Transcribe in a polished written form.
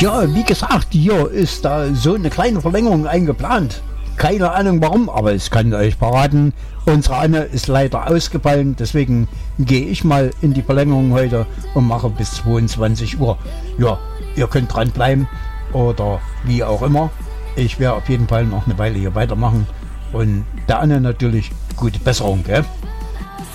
Tja, wie gesagt, hier ist da so eine kleine Verlängerung eingeplant. Keine Ahnung warum, aber ich kann euch verraten, unsere Anne ist leider ausgefallen, deswegen gehe ich mal in die Verlängerung heute und mache bis 22 Uhr. Ja, ihr könnt dranbleiben oder wie auch immer. Ich werde auf jeden Fall noch eine Weile hier weitermachen und der Anne natürlich gute Besserung, gell?